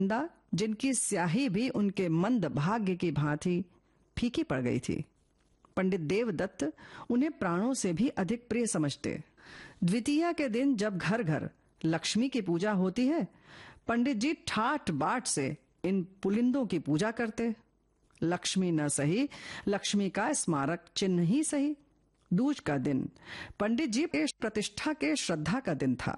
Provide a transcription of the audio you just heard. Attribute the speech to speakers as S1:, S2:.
S1: जिनकी स्याही भी उनके मंद भाग्य की भांति फीकी पड़ गई थी। पंडित देवदत्त उन्हें प्राणों से भी अधिक प्रिय समझते। द्वितीया के दिन जब घर घर लक्ष्मी की पूजा होती है, पंडित जी ठाट बाट से इन पुलिंदों की पूजा करते। लक्ष्मी न सही, लक्ष्मी का स्मारक चिन्ह ही सही। दूज का दिन पंडित जी के प्रतिष्ठा के श्रद्धा का दिन था।